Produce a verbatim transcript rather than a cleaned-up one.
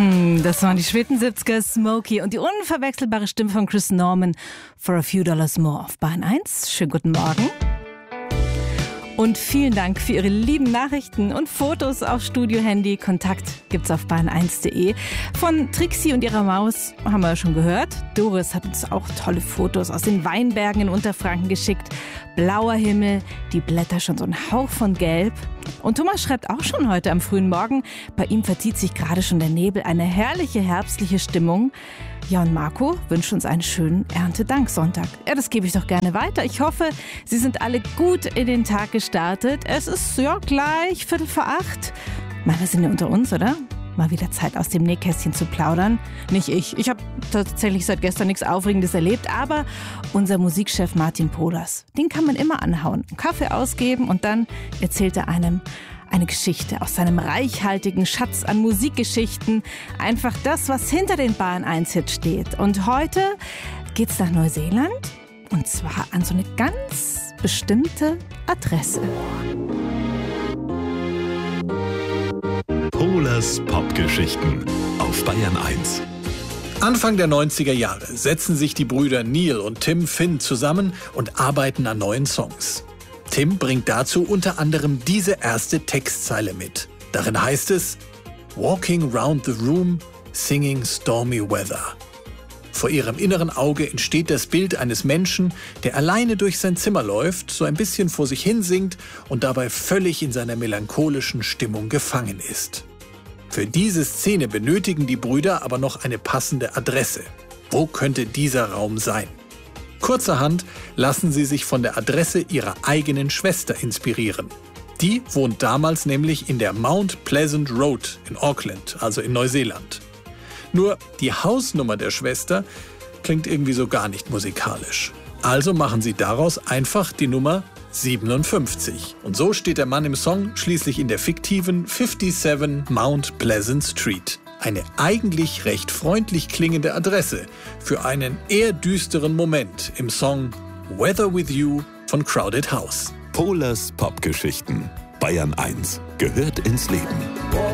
Das waren die späten siebziger, Smokey und die unverwechselbare Stimme von Chris Norman, For a Few Dollars More auf Bahn eins. Schönen guten Morgen. Und vielen Dank für Ihre lieben Nachrichten und Fotos auf Studio-Handy. Kontakt gibt's auf bahn eins punkt de. Von Trixie und ihrer Maus haben wir ja schon gehört. Doris hat uns auch tolle Fotos aus den Weinbergen in Unterfranken geschickt. Blauer Himmel, die Blätter schon so ein Hauch von Gelb. Und Thomas schreibt auch schon heute am frühen Morgen, bei ihm verzieht sich gerade schon der Nebel, eine herrliche herbstliche Stimmung. Ja, und Marco wünscht uns einen schönen Erntedanksonntag. Ja, das gebe ich doch gerne weiter. Ich hoffe, Sie sind alle gut in den Tag gestartet. Es ist ja gleich Viertel vor acht. Mal, wir sind ja unter uns, oder? Mal wieder Zeit, aus dem Nähkästchen zu plaudern. Nicht ich. Ich habe tatsächlich seit gestern nichts Aufregendes erlebt, aber unser Musikchef Martin Pohlers, den kann man immer anhauen, Kaffee ausgeben und dann erzählt er einem eine Geschichte aus seinem reichhaltigen Schatz an Musikgeschichten. Einfach das, was hinter den Bahn eins Hits steht. Und heute geht's nach Neuseeland und zwar an so eine ganz bestimmte Adresse. Pohlers Popgeschichten auf Bayern eins. Anfang der neunziger Jahre setzen sich die Brüder Neil und Tim Finn zusammen und arbeiten an neuen Songs. Tim bringt dazu unter anderem diese erste Textzeile mit. Darin heißt es: Walking round the room, singing stormy weather. Vor ihrem inneren Auge entsteht das Bild eines Menschen, der alleine durch sein Zimmer läuft, so ein bisschen vor sich hin singt und dabei völlig in seiner melancholischen Stimmung gefangen ist. Für diese Szene benötigen die Brüder aber noch eine passende Adresse. Wo könnte dieser Raum sein? Kurzerhand lassen sie sich von der Adresse ihrer eigenen Schwester inspirieren. Die wohnt damals nämlich in der Mount Pleasant Road in Auckland, also in Neuseeland. Nur die Hausnummer der Schwester klingt irgendwie so gar nicht musikalisch. Also machen sie daraus einfach die Nummer siebenundfünfzig. Und so steht der Mann im Song schließlich in der fiktiven siebenundfünfzig Mount Pleasant Street. Eine eigentlich recht freundlich klingende Adresse für einen eher düsteren Moment im Song Weather With You von Crowded House. Pohlers Popgeschichten. Bayern eins gehört ins Leben.